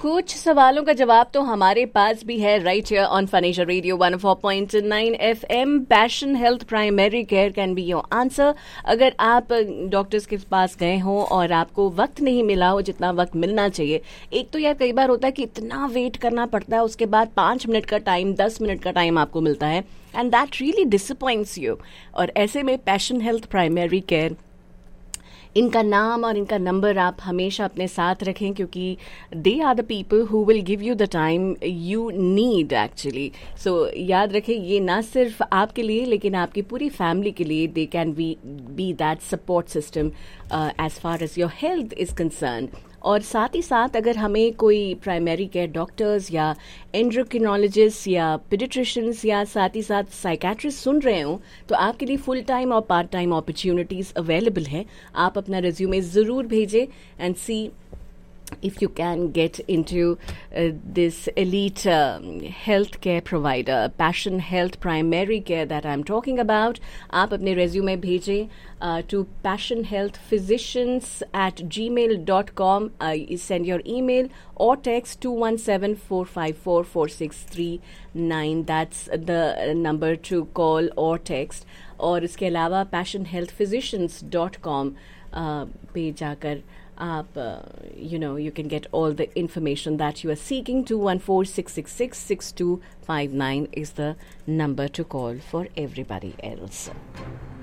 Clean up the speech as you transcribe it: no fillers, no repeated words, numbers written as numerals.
कुछ सवालों का जवाब तो हमारे पास भी है right here on फनेजर radio 104.9 FM. Passion health primary care can be your answer. अगर आप डॉक्टर्स के पास गए हो और आपको वक्त नहीं मिला हो जितना वक्त मिलना चाहिए, एक तो यार कई बार होता है कि इतना वेट करना पड़ता है, उसके बाद 5 मिनट का टाइम 10 मिनट का टाइम आपको मिलता है and that really disappoints you. और ऐसे में पैशन हेल्थ प्राइमरी केयर, इनका नाम और इनका नंबर आप हमेशा अपने साथ रखें क्योंकि they are the people who will give you the time you need actually. सो याद रखें, ये ना सिर्फ आपके लिए लेकिन आपकी पूरी फैमिली के लिए they can be that support system as far as your health is concern. और साथ ही साथ अगर हमें कोई प्राइमरी केयर डॉक्टर्स या एंड्रोक्रिनोलॉजिस्ट या पीडियाट्रिशियंस या साथ ही साथ साइकेट्रिस्ट सुन रहे हो तो आपके लिए फुल टाइम और पार्ट टाइम अपॉर्चुनिटीज़ अवेलेबल है. आप अपना रिज्यूमे ज़रूर भेजें and C if you can get into this elite healthcare provider, Passion Health Primary Care that I'm talking about. आप अपने resume भेजें to passionhealthphysicians@gmail.com. Send your email or text 217-454-4639. That's the number to call or text. और इसके अलावा passionhealthphysicians.com पे जाकर आप you can get all the information that you are seeking. 214-666-6259 is the number to call for everybody else.